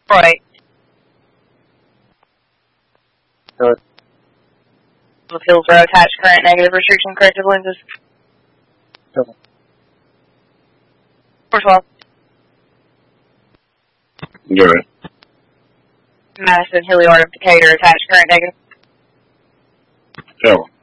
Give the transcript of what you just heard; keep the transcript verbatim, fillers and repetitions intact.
Right. Good. With Hillsborough attached current negative restriction corrective lenses. Good. four twelve. Good. Madison Hilliard of Decatur attached current negative. Seven.